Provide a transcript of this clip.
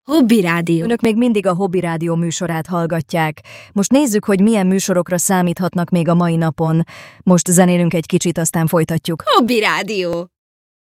Hobby Rádió. Önök még mindig a Hobby Rádió műsorát hallgatják. Most nézzük, hogy milyen műsorokra számíthatnak még a mai napon. Most zenélünk egy kicsit, aztán folytatjuk. Hobby Rádió.